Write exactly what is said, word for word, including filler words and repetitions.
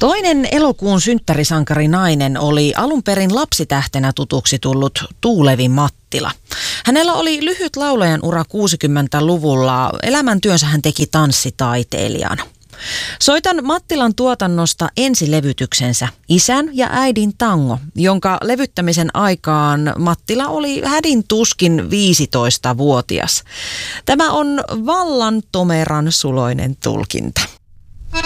Toinen elokuun synttärisankarinainen oli alun perin lapsitähtenä tutuksi tullut Tuulevi Mattila. Hänellä oli lyhyt laulajan ura kuusikymmentäluvulla. Elämäntyönsä hän teki tanssitaiteilijana. Soitan Mattilan tuotannosta ensilevytyksensä Isän ja äidin tango, jonka levyttämisen aikaan Mattila oli hädin tuskin viisitoistavuotias. Tämä on vallan tomeran suloinen tulkinta.